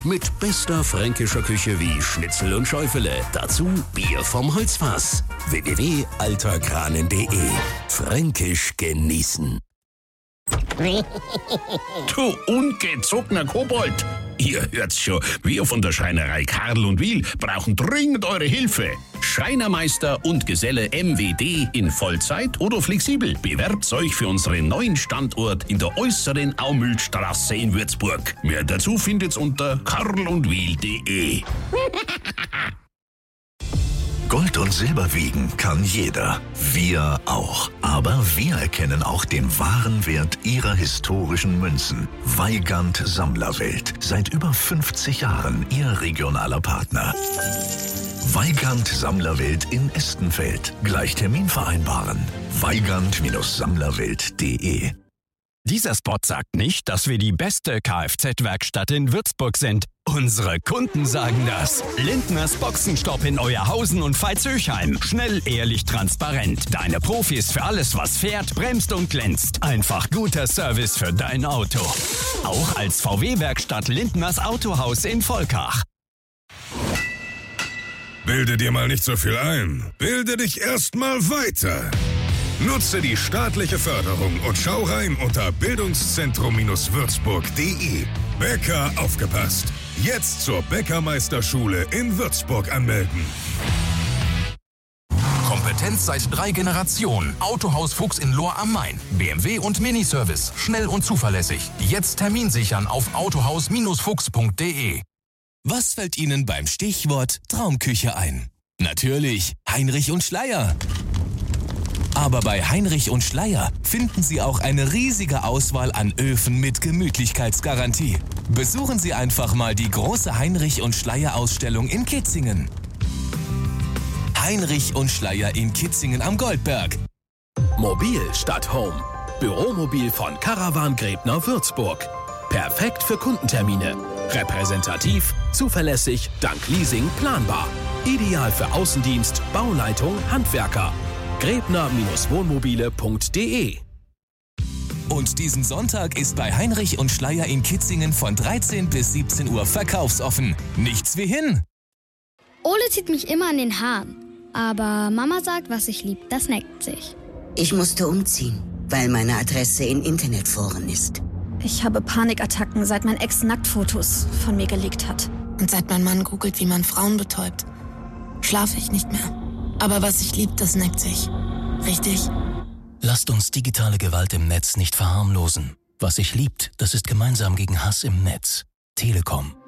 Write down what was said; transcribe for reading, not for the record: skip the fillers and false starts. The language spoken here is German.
Mit bester fränkischer Küche wie Schnitzel und Schäufele. Dazu Bier vom Holzfass. www.alterkranen.de. Fränkisch genießen. Du ungezogener Kobold! Ihr hört's schon, wir von der Schreinerei Karl und Wiel brauchen dringend eure Hilfe. Schreinermeister und Geselle MWD in Vollzeit oder flexibel. Bewerbt euch für unseren neuen Standort in der äußeren Aumühlstraße in Würzburg. Mehr dazu findet's unter karlundwiel.de. Gold und Silber wiegen kann jeder. Wir auch. Aber wir erkennen auch den wahren Wert Ihrer historischen Münzen. Weigand Sammlerwelt. Seit über 50 Jahren Ihr regionaler Partner. Weigand Sammlerwelt in Estenfeld. Gleich Termin vereinbaren. weigand-sammlerwelt.de. Dieser Spot sagt nicht, dass wir die beste Kfz-Werkstatt in Würzburg sind. Unsere Kunden sagen das. Lindners Boxenstopp in Euerhausen und Veitshöchheim. Schnell, ehrlich, transparent. Deine Profis für alles, was fährt, bremst und glänzt. Einfach guter Service für dein Auto. Auch als VW-Werkstatt Lindners Autohaus in Volkach. Bilde dir mal nicht so viel ein. Bilde dich erst mal weiter. Nutze die staatliche Förderung und schau rein unter bildungszentrum-würzburg.de. Bäcker aufgepasst. Jetzt zur Bäckermeisterschule in Würzburg anmelden. Kompetenz seit 3 Generationen. Autohaus Fuchs in Lohr am Main. BMW und Miniservice. Schnell und zuverlässig. Jetzt Termin sichern auf autohaus-fuchs.de. Was fällt Ihnen beim Stichwort Traumküche ein? Natürlich Heinrich und Schleyer. Aber bei Heinrich und Schleyer finden Sie auch eine riesige Auswahl an Öfen mit Gemütlichkeitsgarantie. Besuchen Sie einfach mal die große Heinrich und Schleyer Ausstellung in Kitzingen. Heinrich und Schleyer in Kitzingen am Goldberg. Mobil statt Home. Büromobil von Caravan Gräbner Würzburg. Perfekt für Kundentermine. Repräsentativ, zuverlässig, dank Leasing planbar. Ideal für Außendienst, Bauleitung, Handwerker. Gräbner-wohnmobile.de. Und diesen Sonntag ist bei Heinrich und Schleyer in Kitzingen von 13 bis 17 Uhr verkaufsoffen. Nichts wie hin! Ole zieht mich immer an den Haaren. Aber Mama sagt, was ich lieb, das neckt sich. Ich musste umziehen, weil meine Adresse in Internetforen ist. Ich habe Panikattacken, seit mein Ex Nacktfotos von mir geleakt hat. Und seit mein Mann googelt, wie man Frauen betäubt, schlafe ich nicht mehr. Aber was ich lieb, das neckt sich. Richtig? Lasst uns digitale Gewalt im Netz nicht verharmlosen. Was sich liebt, das ist gemeinsam gegen Hass im Netz. Telekom.